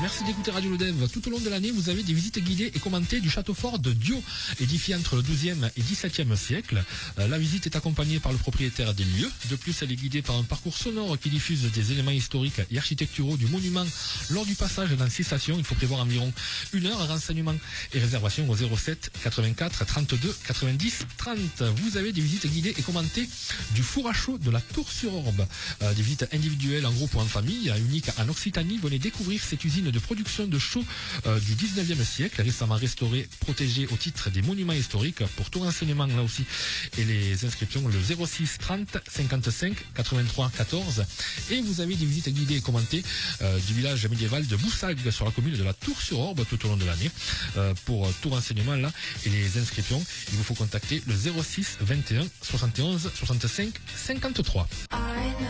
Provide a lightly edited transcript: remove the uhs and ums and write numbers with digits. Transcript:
Merci d'écouter Radio Le Dev. Tout au long de l'année, vous avez des visites guidées et commentées du château fort de Dio, édifié entre le XIIe et XVIIe siècle. La visite est accompagnée par le propriétaire des lieux. De plus, elle est guidée par un parcours sonore qui diffuse des éléments historiques et architecturaux du monument lors du passage dans 6 stations. Il faut prévoir environ 1 heure. Renseignements et réservations au 07 84 32 90 30. Vous avez des visites guidées et commentées du four à chaud de la Tour-sur-Orbe. Des visites individuelles en groupe ou en famille, uniques en Occitanie. Venez découvrir cette usine de production de chaux du 19e siècle, récemment restaurée, protégée au titre des monuments historiques. Pour tout renseignement là aussi et les inscriptions, le 06 30 55 83 14. Et vous avez des visites guidées et commentées du village médiéval de Boussague sur la commune de la Tour-sur-Orbe tout au long de l'année. Pour tout renseignement là et les inscriptions, il vous faut contacter le 06 21 71 65 53.